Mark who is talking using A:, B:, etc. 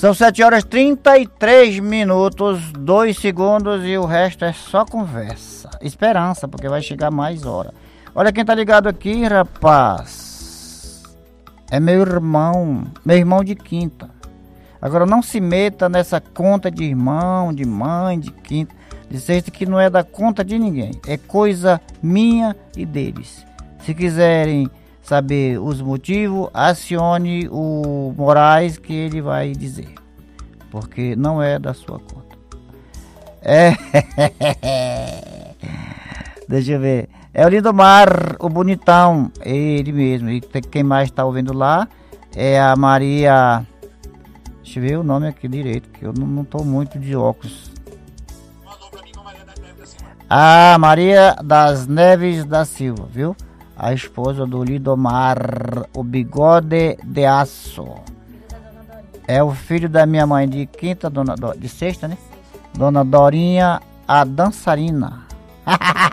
A: São 7h33, 2 segundos e o resto é só conversa. Esperança, porque vai chegar mais hora. Olha quem tá ligado aqui, rapaz. É meu irmão de quinta. Agora não se meta nessa conta de irmão, de mãe, de quinta, de sexta, que não é da conta de ninguém. É coisa minha e deles. Se quiserem saber os motivos, acione o Moraes que ele vai dizer. Porque não é da sua conta. Deixa eu ver. É o Lindomar, o bonitão. Ele mesmo. E quem mais está ouvindo lá é a Maria. Deixa eu ver o nome aqui direito, que eu não estou muito de óculos. Ah, Maria das Neves da Silva, viu? A esposa do Lindomar, o bigode de aço. É o filho da minha mãe de quinta, de sexta, né? Dona Dorinha, a dançarina.